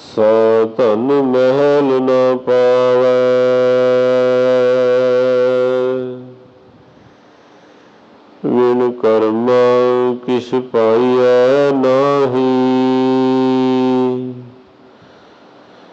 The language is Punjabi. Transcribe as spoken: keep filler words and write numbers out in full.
ਸੋ ਧਨ ਮਹਿਲ ਨ ਪਾਵੈ। ਵਿਣ ਕਰਮਾ ਕਿਛ ਪਾਈਐ ਨਾਹੀ,